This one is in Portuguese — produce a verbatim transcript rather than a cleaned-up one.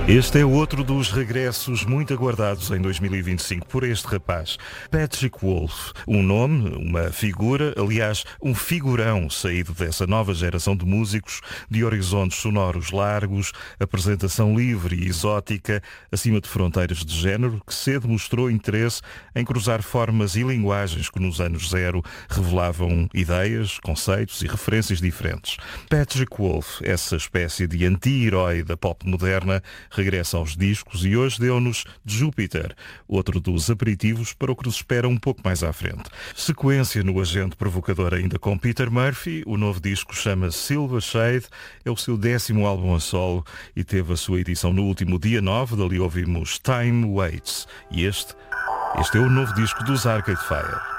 Este é outro dos regressos muito aguardados em dois mil e vinte e cinco por este rapaz, Patrick Wolf. Um nome, uma figura, aliás, um figurão saído dessa nova geração de músicos de horizontes sonoros largos, apresentação livre e exótica, acima de fronteiras de género, que cedo mostrou interesse em cruzar formas e linguagens que nos anos zero revelavam ideias, conceitos e referências diferentes. Patrick Wolf, essa espécie de anti-herói da pop moderna, regressa aos discos e hoje deu-nos Júpiter, outro dos aperitivos para o que nos espera um pouco mais à frente. Sequência no agente provocador ainda com Peter Murphy, o novo disco chama Silver Shade, é o seu décimo álbum a solo e teve a sua edição no último dia nove, dali ouvimos Time Waits. E este, este é o novo disco dos Arcade Fire.